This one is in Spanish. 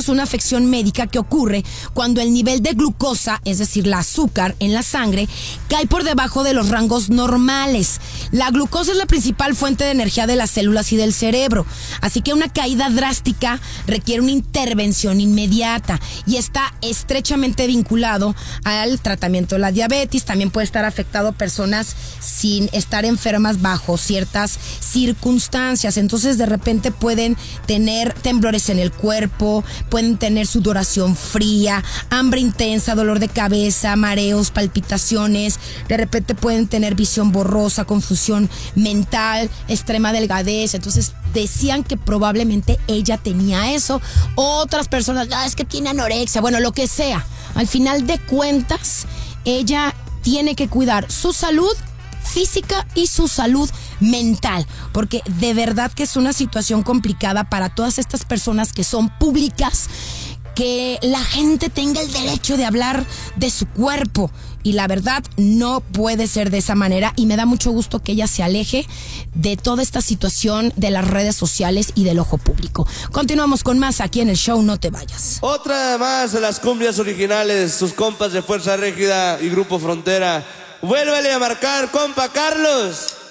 es una afección médica que ocurre cuando el nivel de glucosa, es decir, la azúcar en la sangre, cae por debajo de los rangos normales. La glucosa es la principal fuente de energía de las células y del cerebro, así que una caída drástica requiere una intervención inmediata y está estrechamente vinculado al tratamiento de la diabetes. También puede estar afectado a personas sin estar enfermas bajo ciertas circunstancias. Entonces, de repente pueden tener temblores en el cuerpo, pueden tener sudoración fría, hambre intensa, dolor de cabeza, mareos, palpitaciones. De repente pueden tener visión borrosa, confusión mental, extrema delgadez. Entonces, decían que probablemente ella tenía eso. Otras personas, es que tiene anorexia, bueno, lo que sea. Al final de cuentas, ella tiene que cuidar su salud física y su salud mental, porque de verdad que es una situación complicada para todas estas personas que son públicas, que la gente tenga el derecho de hablar de su cuerpo, y la verdad no puede ser de esa manera, y me da mucho gusto que ella se aleje de toda esta situación de las redes sociales y del ojo público. Continuamos con más aquí en el show No Te Vayas. Otra más de las cumbias originales, sus compas de Fuerza Régida y Grupo Frontera. Vuélvele a marcar, compa Carlos.